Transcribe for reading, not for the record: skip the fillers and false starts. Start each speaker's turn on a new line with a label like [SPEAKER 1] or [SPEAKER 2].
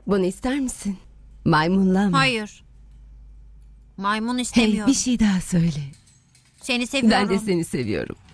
[SPEAKER 1] Bunu ister misin? Maymunla mı?
[SPEAKER 2] Hayır. Maymun
[SPEAKER 1] Hey,
[SPEAKER 2] istemiyorum.
[SPEAKER 1] bir şey daha söyle.
[SPEAKER 2] Seni seviyorum.
[SPEAKER 1] Ben de seni seviyorum.